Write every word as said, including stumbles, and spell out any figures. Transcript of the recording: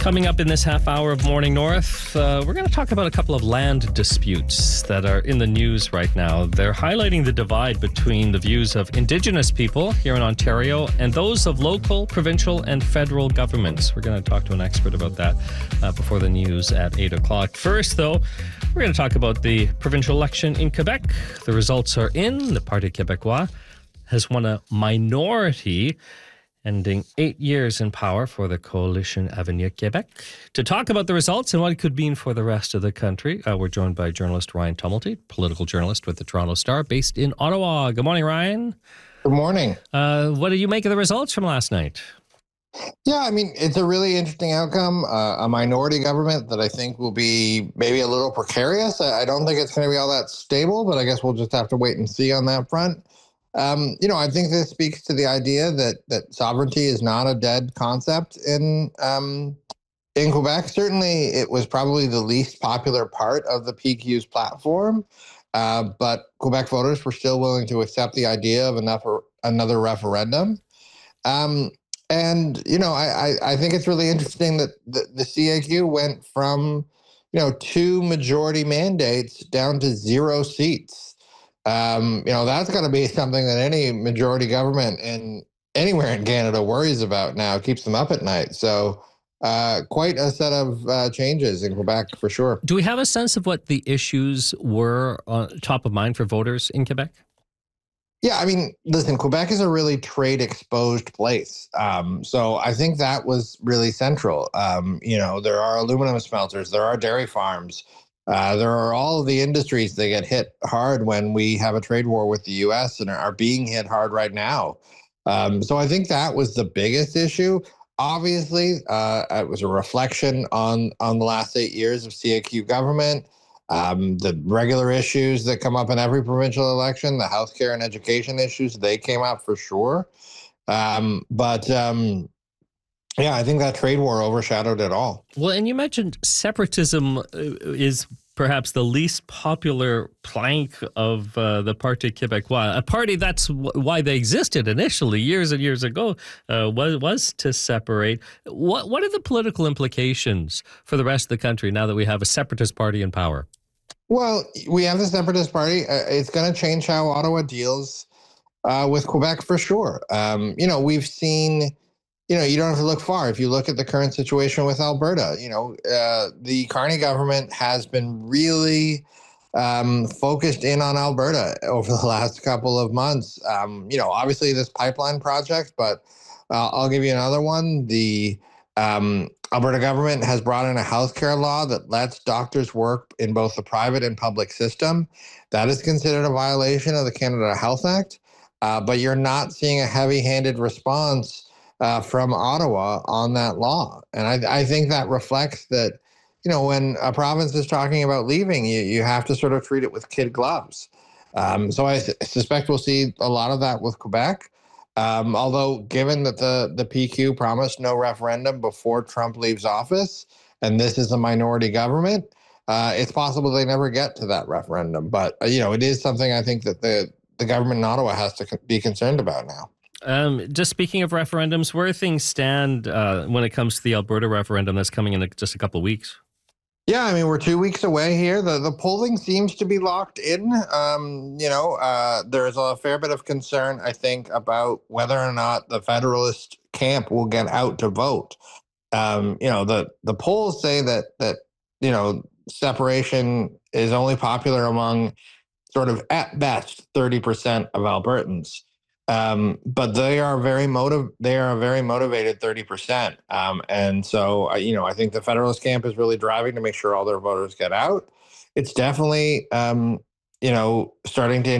Coming up in this half hour of Morning North, uh, we're going to talk about a couple of land disputes that are in the news right now. They're highlighting the divide between the views of Indigenous people here in Ontario and those of local, provincial, and federal governments. We're going to talk to an expert about that uh, before the news at eight o'clock. First, though, we're going to talk about the provincial election in Quebec. The results are in. The Parti Québécois has won a minority, ending eight years in power for the Coalition Avenir Québec. To talk about the results and what it could mean for the rest of the country, uh, we're joined by journalist Ryan Tumulty, political journalist with the Toronto Star, based in Ottawa. Good morning, Ryan. Good morning. Uh, what did you make of the results from last night? Yeah, I mean, it's a really interesting outcome. Uh, a minority government that I think will be maybe a little precarious. I, I don't think it's going to be all that stable, but I guess we'll just have to wait and see on that front. Um, you know, I think this speaks to the idea that that sovereignty is not a dead concept in um, in Quebec. Certainly, it was probably the least popular part of the P Q's platform, uh, but Quebec voters were still willing to accept the idea of another another referendum. Um, and you know, I, I I think it's really interesting that the, the C A Q went from you know two majority mandates down to zero seats. Um, you know, that's got to be something that any majority government in anywhere in Canada worries about now, keeps them up at night. So uh, quite a set of uh, changes in Quebec for sure. Do we have a sense of what the issues were on top of mind for voters in Quebec? Yeah, I mean, listen, Quebec is a really trade exposed place. Um, so I think that was really central. Um, you know, there are aluminum smelters, there are dairy farms. Uh, there are all of the industries that get hit hard when we have a trade war with the U S and are being hit hard right now. Um, so I think that was the biggest issue. Obviously, uh, it was a reflection on, on the last eight years of C A Q government, um, the regular issues that come up in every provincial election, the healthcare and education issues, they came up for sure. Um, but um, yeah, I think that trade war overshadowed it all. Well, and you mentioned separatism is perhaps the least popular plank of uh, the Parti Québécois, a party that's w- why they existed initially, years and years ago, uh, was was to separate. What what are the political implications for the rest of the country now that we have a separatist party in power? Well, we have the separatist party. Uh, it's going to change how Ottawa deals uh, with Quebec for sure. Um, you know, we've seen... You know, you don't have to look far. If you look at the current situation with Alberta, you know, uh, the Carney government has been really um, focused in on Alberta over the last couple of months. Um, you know, obviously this pipeline project, but uh, I'll give you another one. The um, Alberta government has brought in a healthcare law that lets doctors work in both the private and public system. That is considered a violation of the Canada Health Act, uh, but you're not seeing a heavy-handed response Uh, from Ottawa on that law. And I, I think that reflects that, you know, when a province is talking about leaving, you, you have to sort of treat it with kid gloves. Um, so I su- suspect we'll see a lot of that with Quebec. Um, although given that the, the P Q promised no referendum before Trump leaves office, and this is a minority government, uh, it's possible they never get to that referendum. But, uh, you know, it is something I think that the, the government in Ottawa has to be concerned about now. Um, just speaking of referendums, where things stand uh, when it comes to the Alberta referendum that's coming in just a couple of weeks? Yeah, I mean, we're two weeks away here. The the polling seems to be locked in. Um, you know, uh, there's a fair bit of concern, I think, about whether or not the Federalist camp will get out to vote. Um, you know, the, the polls say that, that, you know, separation is only popular among sort of, at best, thirty percent of Albertans. Um, but they are very motive. They are a very motivated thirty percent. Um, and so, uh, you know, I think the Federalist camp is really driving to make sure all their voters get out. It's definitely, um, you know, starting to